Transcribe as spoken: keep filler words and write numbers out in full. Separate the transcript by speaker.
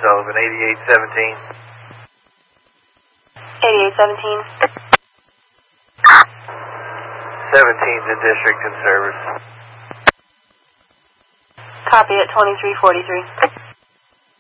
Speaker 1: Sullivan, eighty-eight seventeen.
Speaker 2: eighty-eight seventeen.
Speaker 1: seventeen's in district and service.
Speaker 2: Copy at twenty-three forty-three.